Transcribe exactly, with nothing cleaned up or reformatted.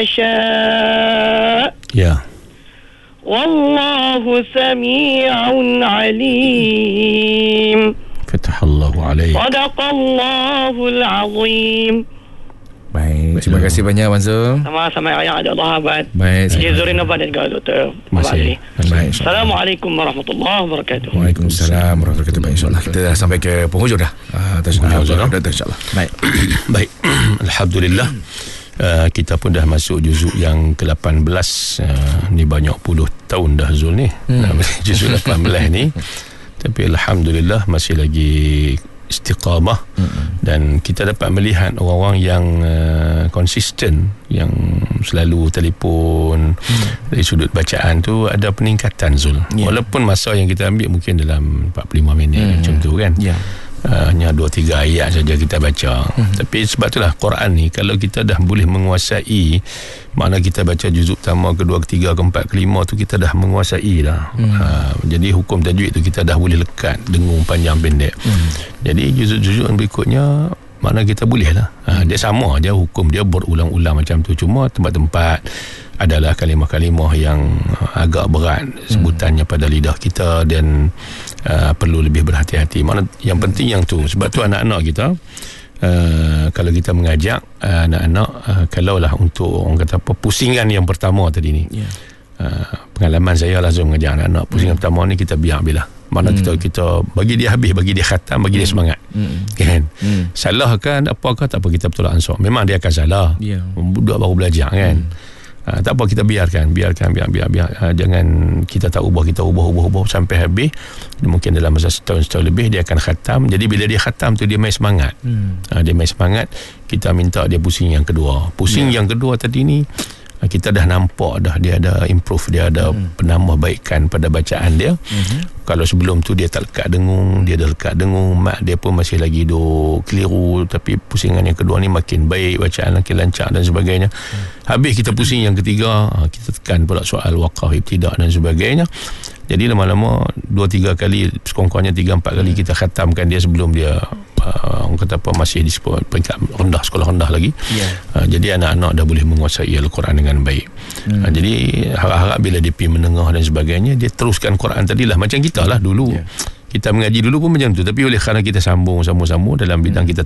يشاء Ya. والله سميع عليم. Fatahallahu alaik. صدق الله العظيم. Baik, terima kasih banyak Mansur. Sama-sama yang ada sahabat. Baik. Encik Zurin Abad dan juga Doktor Masih. Baik. Assalamualaikum warahmatullahi wabarakatuh. Waalaikumsalam warahmatullahi wabarakatuh. InsyaAllah kita dah sampai ke penghujung dah. Ah, Penghujung dah. dah insyaAllah. Baik. Baik. Alhamdulillah. Uh, kita pun dah masuk juzuk yang ke lapan belas. Uh, ni banyak puluh tahun dah Zul ni. Hmm. Juzuk lapan belas ni. Tapi alhamdulillah masih lagi istiqamah, hmm. dan kita dapat melihat orang-orang yang uh, konsisten, yang selalu telefon, hmm. dari sudut bacaan tu ada peningkatan Zul. Yeah. Walaupun masa yang kita ambil mungkin dalam empat puluh lima minit, hmm. macam tu kan. Yeah. Uh, hanya dua tiga ayat saja kita baca. Hmm. Tapi sebab itulah Quran ni, kalau kita dah boleh menguasai, makna kita baca juzuk pertama, kedua, ketiga, keempat, kelima tu kita dah menguasai dah. Hmm. Uh, jadi hukum tajwid tu kita dah boleh lekat, dengung panjang pendek. Hmm. Jadi juzuk-juzuk yang berikutnya makna kita boleh lah. Uh, dia sama aja, hukum dia berulang-ulang macam tu, cuma tempat-tempat adalah kalimah-kalimah yang agak berat sebutannya pada lidah kita, dan uh, perlu lebih berhati-hati. Mana yang penting yang tu. Sebab tu anak-anak kita, uh, kalau kita mengajak uh, anak-anak, uh, kalaulah untuk orang kata apa, pusingan yang pertama tadi ni, yeah. uh, pengalaman saya langsung mengajak anak-anak, pusingan hmm. pertama ni kita biar bila mana hmm. kita kita bagi dia habis, bagi dia khatam, bagi hmm. dia semangat, hmm. kan. hmm. Salah kan apakah, tak apa, kita bertolak ansur. Memang dia akan salah, yeah. budak baru belajar kan. hmm. Ha, tak apa, kita biarkan biarkan biar biar biar ha, jangan kita tak ubah, kita ubah ubah ubah sampai habis. Mungkin dalam masa setahun setahun lebih dia akan khatam. Jadi bila dia khatam tu dia main semangat. hmm. ha, dia main semangat, kita minta dia pusing yang kedua. Pusing yeah. yang kedua tadi ni, kita dah nampak dah dia ada improve, dia ada hmm. penambahbaikan pada bacaan dia. hmm. Kalau sebelum tu dia tak lekat dengung, dia dah lekat dengung, mak dia pun masih lagi duk keliru, tapi pusingan yang kedua ni makin baik, bacaan makin lancar dan sebagainya. hmm. Habis kita pusing yang ketiga, kita tekan pula soal waqaf, ibtidak dan sebagainya. Jadi lama-lama dua tiga kali, sekurang-kurangnya tiga empat kali kita khatamkan dia sebelum dia uh, orang kata apa, masih di peringkat rendah, sekolah rendah lagi. yeah. uh, Jadi anak-anak dah boleh menguasai Al-Quran dengan baik. hmm. uh, Jadi harap-harap bila dia pergi menengah dan sebagainya, dia teruskan Quran tadilah. Macam kita lah dulu, yeah. kita mengaji dulu pun macam tu, tapi oleh kerana kita sambung-sambung-sambung dalam bidang hmm. kita